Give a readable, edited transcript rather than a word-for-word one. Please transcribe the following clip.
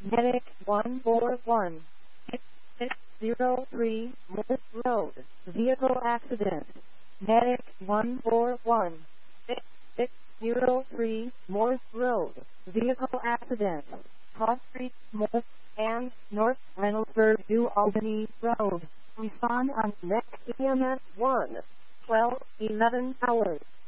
Medic 141 6603 Morse Road. Vehicle accident. Medic 141 6603 Morse Road. Vehicle accident. Cross Street, Morse, and North Reynoldsburg to Albany Road. Respond on next EMS 1 12 11 hours.